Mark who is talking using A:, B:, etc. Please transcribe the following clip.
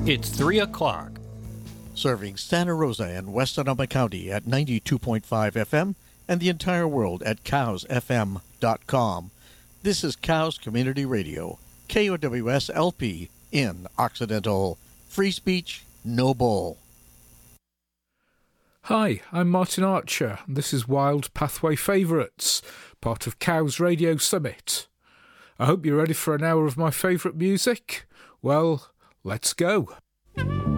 A: It's 3 o'clock.
B: Serving Santa Rosa and West Sonoma County at 92.5 FM and the entire world at cowsfm.com. This is Cows Community Radio, KOWS-LP in Occidental. Free speech, no bull.
C: Hi, I'm Martin Archer, and this is Wild Pathway Favourites, part of Cows Radio Summit. I hope you're ready for an hour of my favourite music. Well, let's go.